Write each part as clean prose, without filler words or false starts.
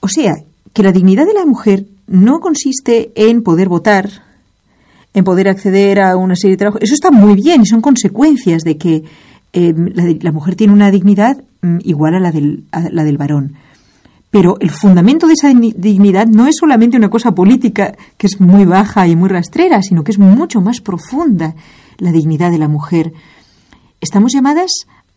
O sea, que la dignidad de la mujer no consiste en poder votar, en poder acceder a una serie de trabajos. Eso está muy bien y son consecuencias de que la mujer tiene una dignidad igual a la del varón. Pero el fundamento de esa dignidad no es solamente una cosa política que es muy baja y muy rastrera, sino que es mucho más profunda la dignidad de la mujer. Estamos llamadas,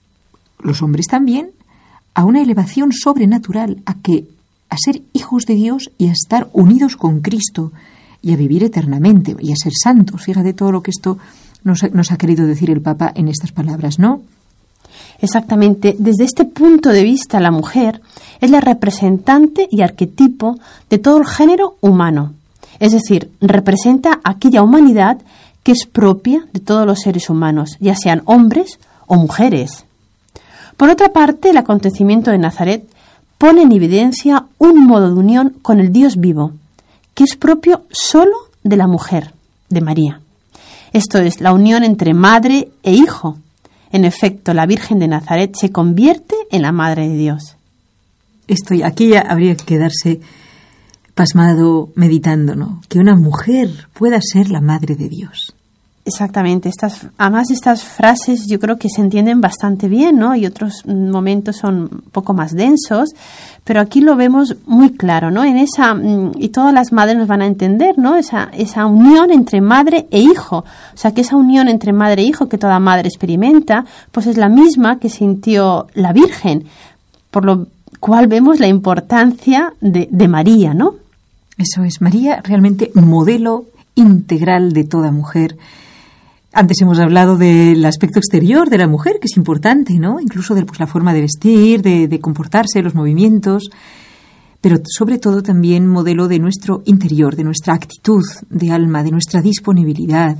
los hombres también, a una elevación sobrenatural, a ser hijos de Dios y a estar unidos con Cristo y a vivir eternamente y a ser santos. Fíjate todo lo que esto nos ha querido decir el Papa en estas palabras, ¿no? Exactamente. Desde este punto de vista, la mujer es la representante y arquetipo de todo el género humano. Es decir, representa aquella humanidad que es propia de todos los seres humanos, ya sean hombres o mujeres. Por otra parte, el acontecimiento de Nazaret pone en evidencia un modo de unión con el Dios vivo, que es propio solo de la mujer, de María. Esto es, la unión entre madre e hijo. En efecto, la Virgen de Nazaret se convierte en la Madre de Dios. Aquí ya habría que quedarse pasmado meditando, ¿no? Que una mujer pueda ser la Madre de Dios. Exactamente. Además, estas frases yo creo que se entienden bastante bien, ¿no? Y otros momentos son un poco más densos, pero aquí lo vemos muy claro, ¿no? Y todas las madres nos van a entender, ¿no? Esa unión entre madre e hijo. O sea, que esa unión entre madre e hijo que toda madre experimenta, pues es la misma que sintió la Virgen, por lo cual vemos la importancia de María, ¿no? Eso es, María realmente modelo integral de toda mujer. Antes hemos hablado del aspecto exterior de la mujer, que es importante, ¿no? Incluso de la forma de vestir, de comportarse, los movimientos, pero sobre todo también modelo de nuestro interior, de nuestra actitud de alma, de nuestra disponibilidad,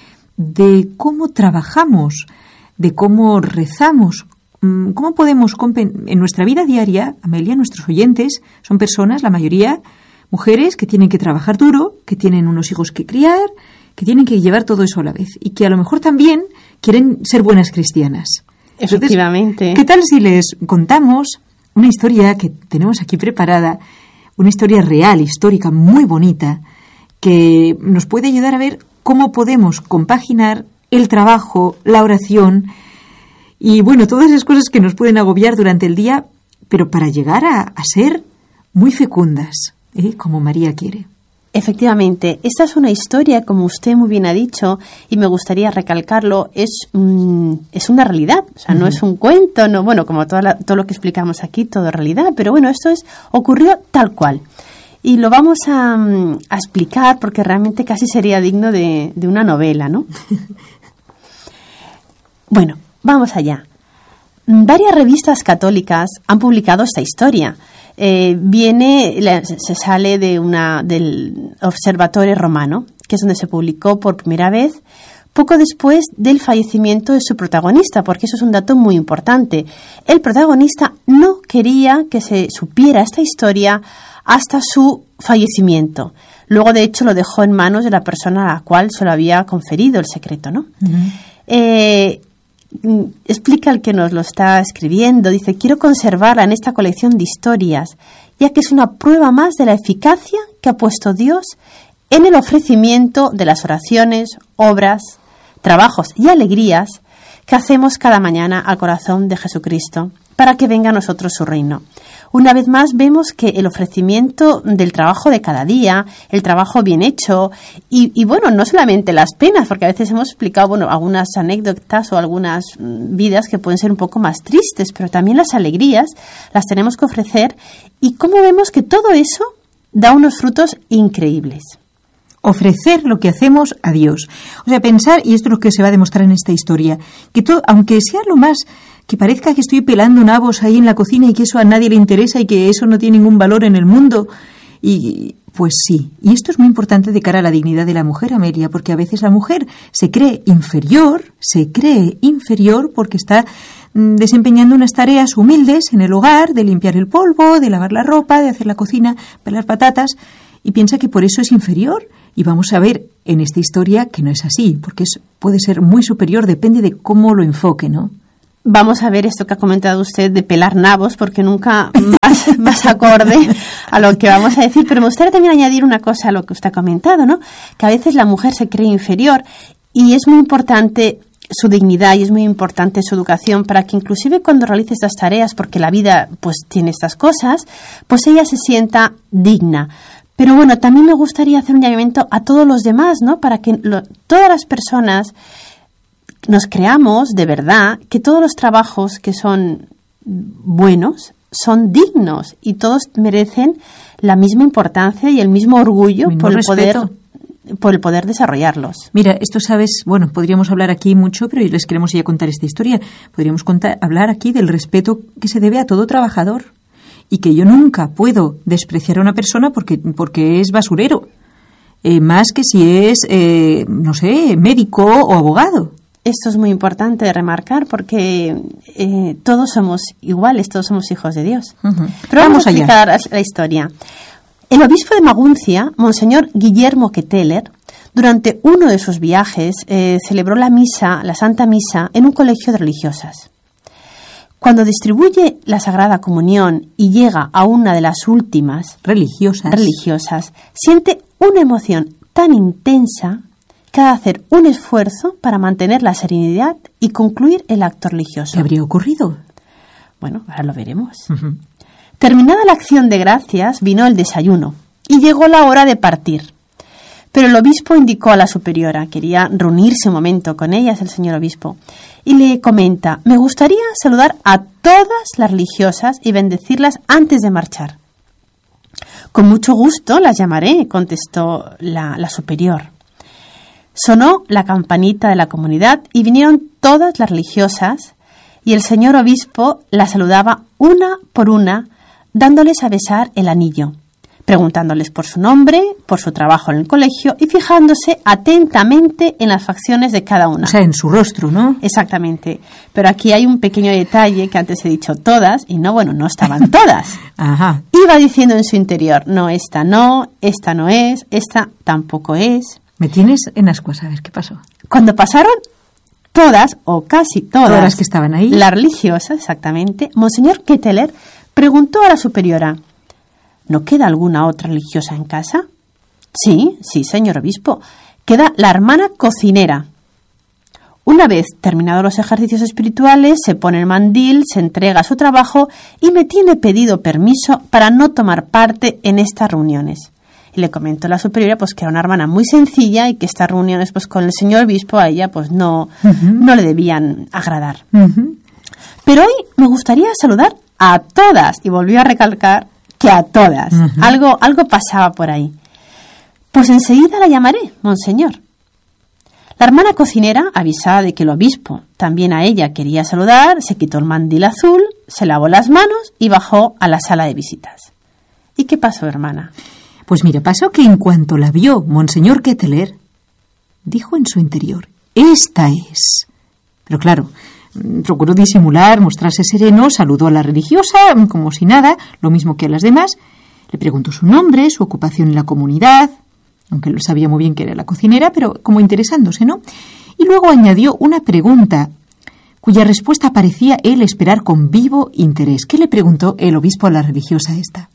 de cómo trabajamos, de cómo rezamos, cómo podemos en nuestra vida diaria. Amelia, nuestros oyentes son personas, la mayoría, mujeres que tienen que trabajar duro, que tienen unos hijos que criar, que tienen que llevar todo eso a la vez y que a lo mejor también quieren ser buenas cristianas. Efectivamente. Entonces, ¿qué tal si les contamos una historia que tenemos aquí preparada, una historia real, histórica, muy bonita, que nos puede ayudar a ver cómo podemos compaginar el trabajo, la oración y, bueno, todas esas cosas que nos pueden agobiar durante el día, pero para llegar a ser muy fecundas, como María quiere? Efectivamente, esta es una historia, como usted muy bien ha dicho, y me gustaría recalcarlo, es una realidad, o sea, no es un cuento, no, bueno, como todo lo que explicamos aquí, todo es realidad, pero bueno, ocurrió tal cual. Y lo vamos a explicar porque realmente casi sería digno de una novela, ¿no? Bueno, vamos allá. Varias revistas católicas han publicado esta historia. Se sale del Observatorio Romano, que es donde se publicó por primera vez, poco después del fallecimiento de su protagonista, porque eso es un dato muy importante. El protagonista no quería que se supiera esta historia hasta su fallecimiento. Luego, de hecho, lo dejó en manos de la persona a la cual se lo había conferido el secreto, ¿no? Uh-huh. Explica el que nos lo está escribiendo, dice: quiero conservarla en esta colección de historias, ya que es una prueba más de la eficacia que ha puesto Dios en el ofrecimiento de las oraciones, obras, trabajos y alegrías que hacemos cada mañana al corazón de Jesucristo, para que venga a nosotros su reino. Una vez más vemos que el ofrecimiento del trabajo de cada día, el trabajo bien hecho y bueno, no solamente las penas, porque a veces hemos explicado, bueno, algunas anécdotas o algunas vidas que pueden ser un poco más tristes, pero también las alegrías las tenemos que ofrecer, y cómo vemos que todo eso da unos frutos increíbles. Ofrecer lo que hacemos a Dios. O sea, pensar, y esto es lo que se va a demostrar en esta historia, que todo, aunque sea lo más, que parezca que estoy pelando nabos ahí en la cocina y que eso a nadie le interesa y que eso no tiene ningún valor en el mundo, y pues sí. Y esto es muy importante de cara a la dignidad de la mujer, Amelia, porque a veces la mujer se cree inferior porque está desempeñando unas tareas humildes en el hogar, de limpiar el polvo, de lavar la ropa, de hacer la cocina, pelar patatas, y piensa que por eso es inferior. Y vamos a ver en esta historia que no es así, porque puede ser muy superior, depende de cómo lo enfoque, ¿no? vamos a ver esto que ha comentado usted de pelar nabos, porque nunca más acorde a lo que vamos a decir. Pero me gustaría también añadir una cosa a lo que usted ha comentado, ¿no? Que a veces la mujer se cree inferior y es muy importante su dignidad y es muy importante su educación para que inclusive cuando realice estas tareas, porque la vida pues tiene estas cosas, pues ella se sienta digna. Pero bueno, también me gustaría hacer un llamamiento a todos los demás, ¿no? Para que todas las personas nos creamos de verdad que todos los trabajos que son buenos son dignos y todos merecen la misma importancia y el mismo orgullo por el poder desarrollarlos. Mira, esto sabes, bueno, podríamos hablar aquí mucho, pero les queremos ya contar esta historia. Podríamos hablar aquí del respeto que se debe a todo trabajador y que yo nunca puedo despreciar a una persona porque es basurero, más que si es, no sé, médico o abogado. Esto es muy importante de remarcar porque todos somos iguales, todos somos hijos de Dios. Uh-huh. Pero vamos a explicar la historia. El obispo de Maguncia, Monseñor Guillermo Ketteler, durante uno de sus viajes celebró la Santa Misa, en un colegio de religiosas. Cuando distribuye la Sagrada Comunión y llega a una de las últimas religiosas, siente una emoción tan intensa que ha de hacer un esfuerzo para mantener la serenidad y concluir el acto religioso. ¿Qué habría ocurrido? Bueno, ahora lo veremos. Uh-huh. Terminada la acción de gracias, vino el desayuno y llegó la hora de partir. Pero el obispo indicó a la superiora, quería reunirse un momento con ella, es el señor obispo, y le comenta: me gustaría saludar a todas las religiosas y bendecirlas antes de marchar. Con mucho gusto las llamaré, contestó la superior. Sonó la campanita de la comunidad y vinieron todas las religiosas y el señor obispo las saludaba una por una, dándoles a besar el anillo, preguntándoles por su nombre, por su trabajo en el colegio y fijándose atentamente en las facciones de cada una. O sea, en su rostro, ¿no? Exactamente. Pero aquí hay un pequeño detalle que antes he dicho todas y no estaban todas. Ajá. Iba diciendo en su interior: no, esta no es, esta tampoco es. Me tienes en ascuas, a ver qué pasó. Cuando pasaron todas, o casi todas las que estaban ahí, las religiosas, exactamente, Monseñor Ketteler preguntó a la superiora: ¿no queda alguna otra religiosa en casa? Sí, señor obispo, queda la hermana cocinera. Una vez terminados los ejercicios espirituales, se pone el mandil, se entrega a su trabajo y me tiene pedido permiso para no tomar parte en estas reuniones. Y le comentó a la superiora pues que era una hermana muy sencilla y que estas reuniones pues con el señor obispo a ella pues no le debían agradar. Uh-huh. Pero hoy me gustaría saludar a todas, y volvió a recalcar que a todas. Uh-huh. Algo pasaba por ahí. Pues enseguida la llamaré, monseñor. La hermana cocinera, avisada de que el obispo también a ella quería saludar, se quitó el mandil azul, se lavó las manos y bajó a la sala de visitas. ¿Y qué pasó, hermana? Pues mira, pasó que en cuanto la vio Monseñor Ketteler, dijo en su interior: ¡esta es! Pero claro, procuró disimular, mostrarse sereno, saludó a la religiosa como si nada, lo mismo que a las demás, le preguntó su nombre, su ocupación en la comunidad, aunque lo sabía muy bien que era la cocinera, pero como interesándose, ¿no? Y luego añadió una pregunta cuya respuesta parecía él esperar con vivo interés. ¿Qué le preguntó el obispo a la religiosa esta?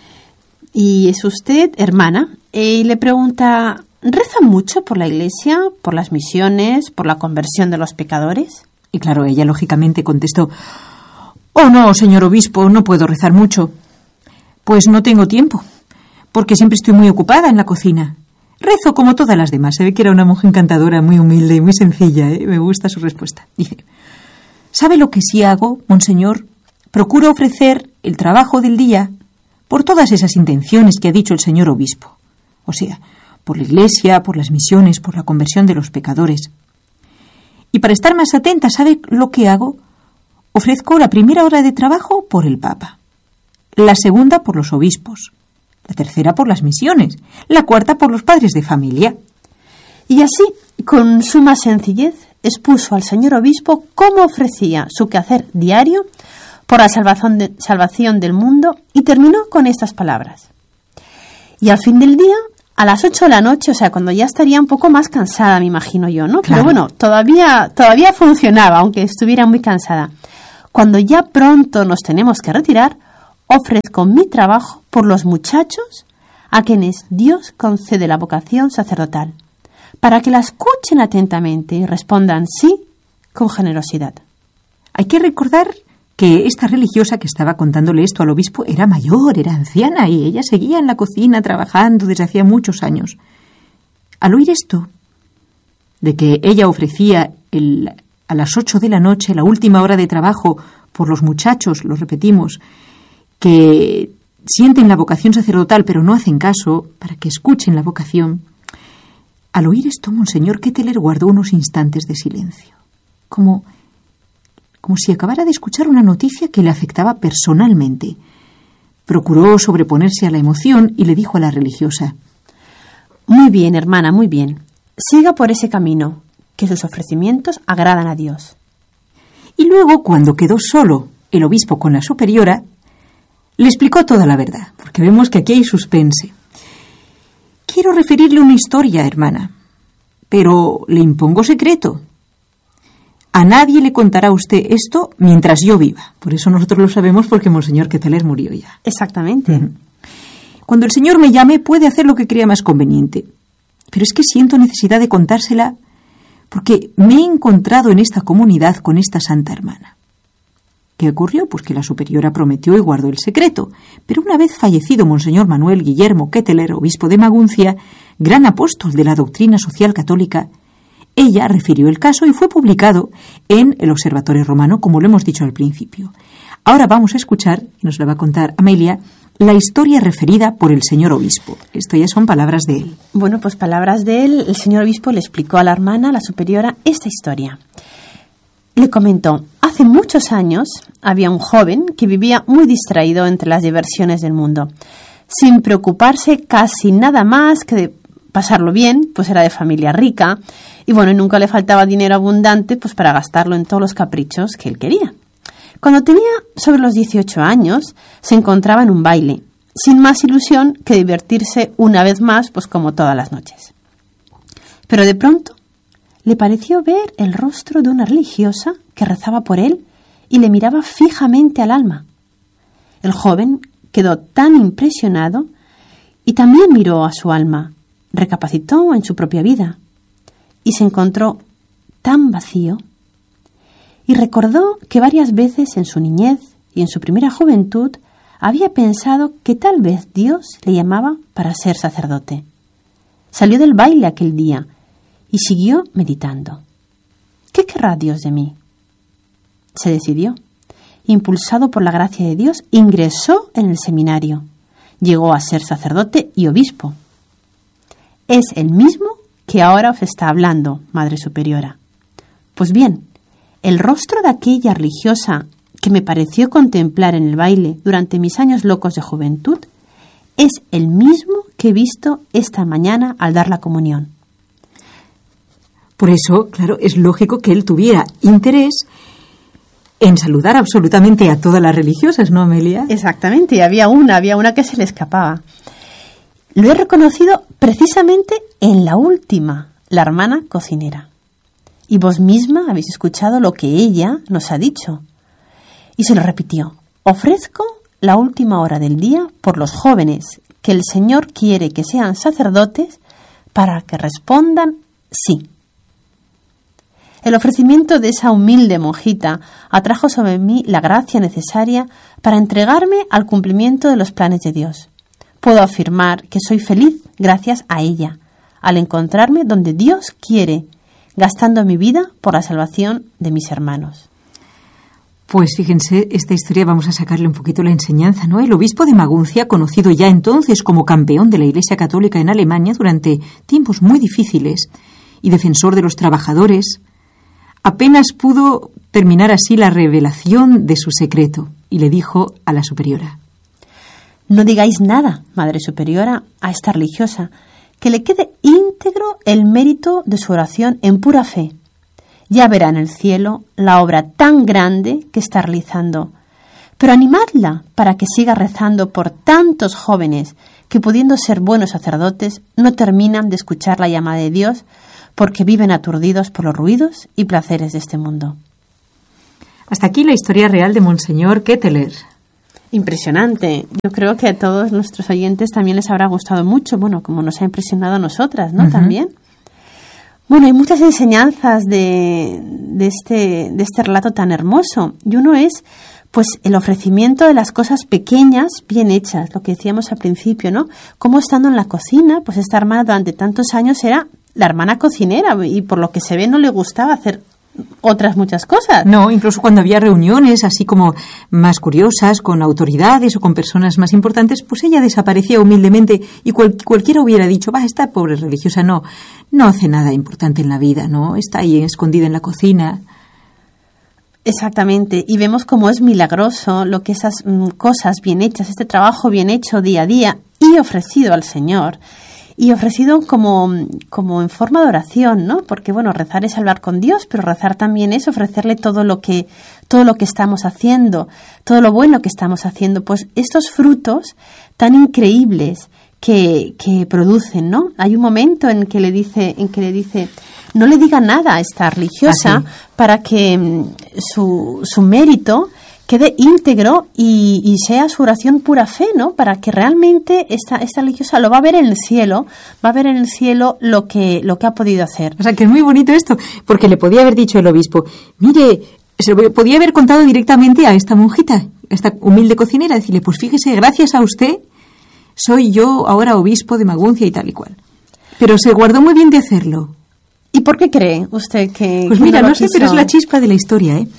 ¿Y es usted hermana? Y le pregunta: ¿reza mucho por la iglesia, por las misiones, por la conversión de los pecadores? Y claro, ella lógicamente contestó: oh no, señor obispo, no puedo rezar mucho. Pues no tengo tiempo, porque siempre estoy muy ocupada en la cocina. Rezo como todas las demás. Se ve que era una mujer encantadora, muy humilde y muy sencilla, ¿eh? Me gusta su respuesta. Dice: ¿sabe lo que sí hago, monseñor? Procuro ofrecer el trabajo del día por todas esas intenciones que ha dicho el señor obispo. O sea, por la iglesia, por las misiones, por la conversión de los pecadores. Y para estar más atenta, ¿sabe lo que hago? Ofrezco la primera hora de trabajo por el Papa, la segunda por los obispos, la tercera por las misiones, la cuarta por los padres de familia. Y así, con suma sencillez, expuso al señor obispo cómo ofrecía su quehacer diario por la salvación del mundo y terminó con estas palabras: y al fin del día a las 8 de la noche, o sea, cuando ya estaría un poco más cansada, me imagino yo, ¿no? Claro. Pero bueno, todavía funcionaba, aunque estuviera muy cansada. Cuando ya pronto nos tenemos que retirar, ofrezco mi trabajo por los muchachos a quienes Dios concede la vocación sacerdotal, para que la escuchen atentamente y respondan sí con generosidad. Hay que recordar que esta religiosa que estaba contándole esto al obispo era mayor, era anciana, y ella seguía en la cocina trabajando desde hacía muchos años. Al oír esto, de que ella ofrecía a las 8 de la noche, la última hora de trabajo, por los muchachos, lo repetimos, que sienten la vocación sacerdotal pero no hacen caso, para que escuchen la vocación, al oír esto, Monseñor Ketteler guardó unos instantes de silencio, como si acabara de escuchar una noticia que le afectaba personalmente. Procuró sobreponerse a la emoción y le dijo a la religiosa: Muy bien, hermana, muy bien. Siga por ese camino, que sus ofrecimientos agradan a Dios. Y luego, cuando quedó solo el obispo con la superiora, le explicó toda la verdad, porque vemos que aquí hay suspense. Quiero referirle una historia, hermana, pero le impongo secreto. A nadie le contará usted esto mientras yo viva. Por eso nosotros lo sabemos, porque Monseñor Ketteler murió ya. Exactamente. Cuando el Señor me llame, puede hacer lo que crea más conveniente. Pero es que siento necesidad de contársela porque me he encontrado en esta comunidad con esta santa hermana. ¿Qué ocurrió? Pues que la superiora prometió y guardó el secreto. Pero una vez fallecido Monseñor Manuel Guillermo Ketteler, obispo de Maguncia, gran apóstol de la doctrina social católica, ella refirió el caso y fue publicado en el Observatorio Romano, como lo hemos dicho al principio. Ahora vamos a escuchar, y nos la va a contar Amelia, la historia referida por el señor obispo. Esto ya son palabras de él. Bueno, pues palabras de él. El señor obispo le explicó a la hermana, la superiora, esta historia. Le comentó: hace muchos años había un joven que vivía muy distraído entre las diversiones del mundo, sin preocuparse casi nada más que de pasarlo bien, pues era de familia rica, y bueno, nunca le faltaba dinero abundante pues para gastarlo en todos los caprichos que él quería. Cuando tenía sobre los 18 años, se encontraba en un baile, sin más ilusión que divertirse una vez más, pues como todas las noches. Pero de pronto le pareció ver el rostro de una religiosa que rezaba por él y le miraba fijamente al alma. El joven quedó tan impresionado y también miró a su alma, recapacitó en su propia vida y se encontró tan vacío, y recordó que varias veces en su niñez y en su primera juventud había pensado que tal vez Dios le llamaba para ser sacerdote. Salió del baile aquel día y siguió meditando. ¿Qué querrá Dios de mí? Se decidió. Impulsado por la gracia de Dios, ingresó en el seminario. Llegó a ser sacerdote y obispo. Es el mismo que ahora os está hablando, Madre Superiora. Pues bien, el rostro de aquella religiosa que me pareció contemplar en el baile durante mis años locos de juventud es el mismo que he visto esta mañana al dar la comunión. Por eso, claro, es lógico que él tuviera interés en saludar absolutamente a todas las religiosas, ¿no, Amelia? Exactamente, y había una que se le escapaba. Lo he reconocido precisamente en la última, la hermana cocinera. Y vos misma habéis escuchado lo que ella nos ha dicho. Y se lo repitió: ofrezco la última hora del día por los jóvenes que el Señor quiere que sean sacerdotes para que respondan sí. El ofrecimiento de esa humilde monjita atrajo sobre mí la gracia necesaria para entregarme al cumplimiento de los planes de Dios. Puedo afirmar que soy feliz gracias a ella, al encontrarme donde Dios quiere, gastando mi vida por la salvación de mis hermanos. Pues fíjense, esta historia vamos a sacarle un poquito la enseñanza, ¿no? El obispo de Maguncia, conocido ya entonces como campeón de la Iglesia Católica en Alemania durante tiempos muy difíciles y defensor de los trabajadores, apenas pudo terminar así la revelación de su secreto y le dijo a la superiora: no digáis nada, Madre Superiora, a esta religiosa, que le quede íntegro el mérito de su oración en pura fe. Ya verá en el cielo la obra tan grande que está realizando. pero animadla para que siga rezando por tantos jóvenes que, pudiendo ser buenos sacerdotes, no terminan de escuchar la llamada de Dios porque viven aturdidos por los ruidos y placeres de este mundo. Hasta aquí la historia real de Monseñor Ketteler. Impresionante. Yo creo que a todos nuestros oyentes también les habrá gustado mucho, bueno, como nos ha impresionado a nosotras, ¿no? También. Bueno, hay muchas enseñanzas de este relato tan hermoso. Y uno es, pues, el ofrecimiento de las cosas pequeñas bien hechas, lo que decíamos al principio, ¿no? Como estando en la cocina, pues esta hermana durante tantos años era la hermana cocinera y por lo que se ve no le gustaba hacer otras muchas cosas. No, incluso cuando había reuniones así como más curiosas con autoridades o con personas más importantes, pues ella desaparecía humildemente y cualquiera hubiera dicho, esta pobre religiosa no hace nada importante en la vida, ¿no? Está ahí escondida en la cocina. Exactamente, y vemos cómo es milagroso lo que esas cosas bien hechas, este trabajo bien hecho día a día y ofrecido al Señor. Y ofrecido como en forma de oración, ¿no? Porque, bueno, rezar es hablar con Dios, pero rezar también es ofrecerle todo lo que estamos haciendo, todo lo bueno que estamos haciendo. Pues estos frutos tan increíbles que producen, ¿no? Hay un momento en que le dice, no le diga nada a esta religiosa para que su mérito quede íntegro y sea su oración pura fe, ¿no? Para que realmente esta religiosa lo va a ver en el cielo, lo que ha podido hacer. O sea, que es muy bonito esto, porque le podía haber dicho el obispo, mire, se lo podía haber contado directamente a esta monjita, a esta humilde cocinera, decirle, pues fíjese, gracias a usted soy yo ahora obispo de Maguncia y tal y cual. Pero se guardó muy bien de hacerlo. ¿Y por qué cree usted que...? Pues mira, no sé, pero es la chispa de la historia, ¿eh?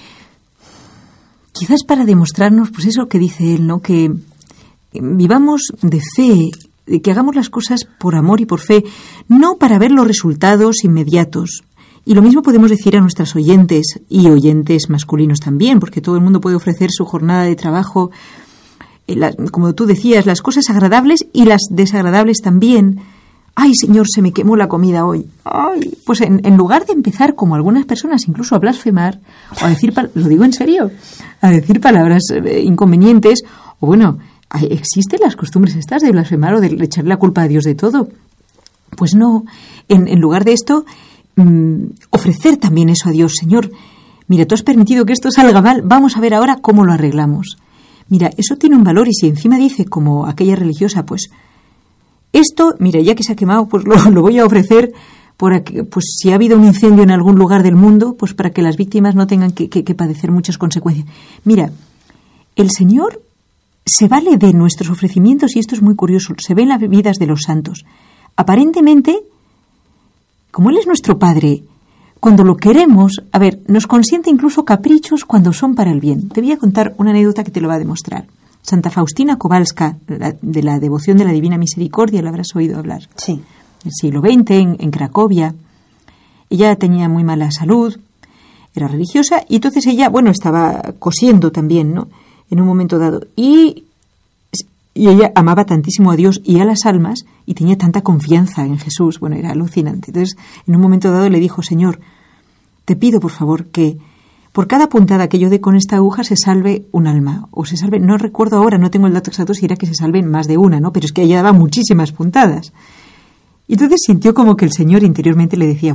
Quizás para demostrarnos, pues eso que dice él, ¿no? Que vivamos de fe, que hagamos las cosas por amor y por fe, no para ver los resultados inmediatos. Y lo mismo podemos decir a nuestras oyentes y oyentes masculinos también, porque todo el mundo puede ofrecer su jornada de trabajo, como tú decías, las cosas agradables y las desagradables también. ¡Ay, Señor, se me quemó la comida hoy! ¡Ay! Pues en lugar de empezar, como algunas personas, incluso a blasfemar, o a decir, lo digo en serio, a decir palabras inconvenientes, o bueno, existen las costumbres estas de blasfemar o de echarle la culpa a Dios de todo. Pues no, en lugar de esto, ofrecer también eso a Dios. Señor, mira, tú has permitido que esto salga mal, vamos a ver ahora cómo lo arreglamos. Mira, eso tiene un valor y si encima dice, como aquella religiosa, pues esto, mira, ya que se ha quemado, pues lo voy a ofrecer pues si ha habido un incendio en algún lugar del mundo, pues para que las víctimas no tengan que padecer muchas consecuencias. Mira, el Señor se vale de nuestros ofrecimientos y esto es muy curioso, se ve en las vidas de los santos. Aparentemente, como Él es nuestro Padre, cuando lo queremos, nos consiente incluso caprichos cuando son para el bien. Te voy a contar una anécdota que te lo va a demostrar. Santa Faustina Kowalska, de la devoción de la Divina Misericordia, la habrás oído hablar. Sí. Del siglo XX, en Cracovia. Ella tenía muy mala salud, era religiosa, y entonces ella, estaba cosiendo también, ¿no? En un momento dado. Y ella amaba tantísimo a Dios y a las almas, y tenía tanta confianza en Jesús, era alucinante. Entonces, en un momento dado le dijo, Señor, te pido por favor que por cada puntada que yo dé con esta aguja se salve un alma, o se salve, no recuerdo ahora, no tengo el dato exacto si era que se salven más de una, ¿no? Pero es que ella daba muchísimas puntadas. Y entonces sintió como que el Señor interiormente le decía,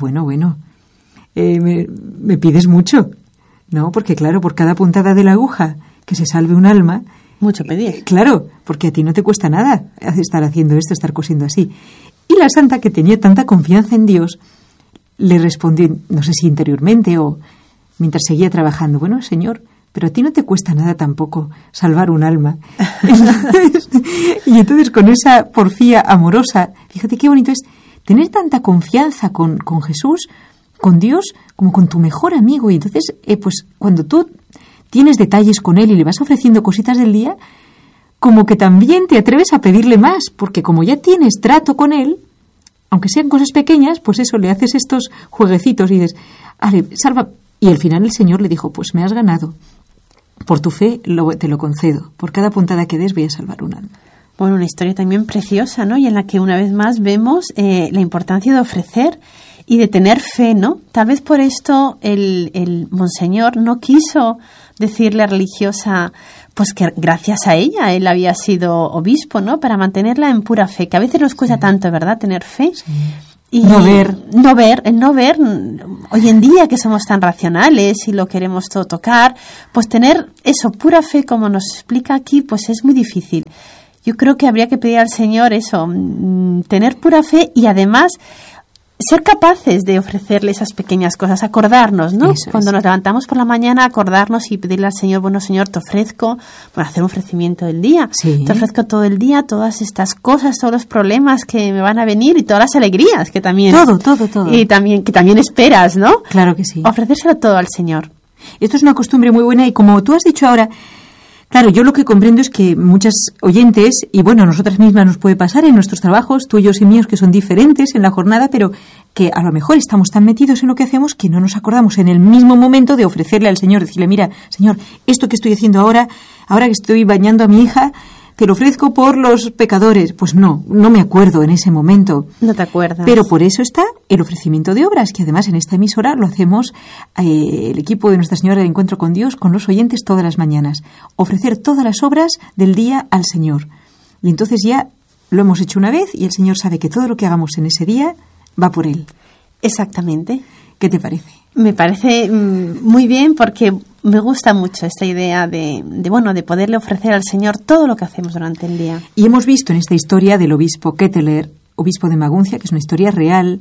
me pides mucho, ¿no? Porque claro, por cada puntada de la aguja que se salve un alma... Mucho pedir. Claro, porque a ti no te cuesta nada estar haciendo esto, estar cosiendo así. Y la santa, que tenía tanta confianza en Dios, le respondió, no sé si interiormente o mientras seguía trabajando, Señor, pero a ti no te cuesta nada tampoco salvar un alma. Y entonces con esa porfía amorosa, fíjate qué bonito es tener tanta confianza con Jesús, con Dios, como con tu mejor amigo. Y entonces, pues cuando tú tienes detalles con Él y le vas ofreciendo cositas del día, como que también te atreves a pedirle más, porque como ya tienes trato con Él, aunque sean cosas pequeñas, pues eso, le haces estos jueguecitos y dices, salva. Y al final el Señor le dijo, pues me has ganado. Por tu fe te lo concedo. Por cada puntada que des voy a salvar un alma. Bueno, una historia también preciosa, ¿no? Y en la que una vez más vemos la importancia de ofrecer y de tener fe, ¿no? Tal vez por esto el monseñor no quiso decirle a religiosa, pues que gracias a ella él había sido obispo, ¿no? Para mantenerla en pura fe, que a veces nos cuesta tanto, ¿verdad?, tener fe. Sí. Y no ver, hoy en día que somos tan racionales y lo queremos todo tocar, pues tener eso, pura fe, como nos explica aquí, pues es muy difícil. Yo creo que habría que pedir al Señor eso, tener pura fe y además ser capaces de ofrecerle esas pequeñas cosas, acordarnos, ¿no? Eso Cuando es. nos levantamos por la mañana, acordarnos y pedirle al Señor, bueno, Señor, te ofrezco, bueno, hacer un ofrecimiento del día. Sí. Te ofrezco todo el día, todas estas cosas, todos los problemas que me van a venir y todas las alegrías que también... Todo. Y también, que también esperas, ¿no? Claro que sí. Ofrecérselo todo al Señor. Esto es una costumbre muy buena y como tú has dicho ahora, claro, yo lo que comprendo es que muchas oyentes, y bueno, a nosotras mismas nos puede pasar en nuestros trabajos, tuyos y míos, que son diferentes en la jornada, pero que a lo mejor estamos tan metidos en lo que hacemos que no nos acordamos en el mismo momento de ofrecerle al Señor, decirle, mira, Señor, esto que estoy haciendo ahora que estoy bañando a mi hija, te lo ofrezco por los pecadores. Pues no me acuerdo en ese momento. No te acuerdas. Pero por eso está el ofrecimiento de obras, que además en esta emisora lo hacemos el equipo de Nuestra Señora del Encuentro con Dios, con los oyentes todas las mañanas. Ofrecer todas las obras del día al Señor. Y entonces ya lo hemos hecho una vez y el Señor sabe que todo lo que hagamos en ese día va por Él. Exactamente. ¿Qué te parece? Me parece muy bien porque me gusta mucho esta idea de poderle ofrecer al Señor todo lo que hacemos durante el día. Y hemos visto en esta historia del obispo Ketteler, obispo de Maguncia, que es una historia real,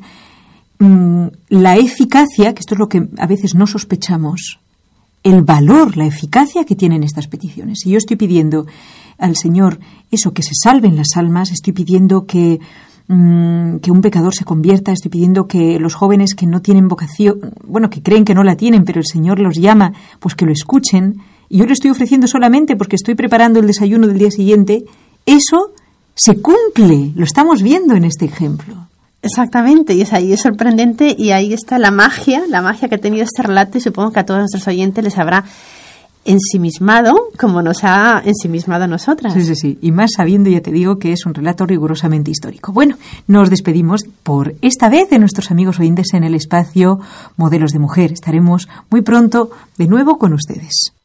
la eficacia, que esto es lo que a veces no sospechamos, el valor, la eficacia que tienen estas peticiones. Si yo estoy pidiendo al Señor eso, que se salven las almas, estoy pidiendo que un pecador se convierta, estoy pidiendo que los jóvenes que no tienen vocación, bueno, que creen que no la tienen, pero el Señor los llama, pues que lo escuchen, y yo le estoy ofreciendo solamente porque estoy preparando el desayuno del día siguiente, eso se cumple, lo estamos viendo en este ejemplo. Exactamente, y es sorprendente, y ahí está la magia que ha tenido este relato, y supongo que a todos nuestros oyentes les habrá ensimismado como nos ha ensimismado a nosotras. Sí, y más sabiendo, ya te digo, que es un relato rigurosamente histórico. Bueno, nos despedimos por esta vez de nuestros amigos oyentes en el espacio Modelos de Mujer. Estaremos muy pronto de nuevo con ustedes.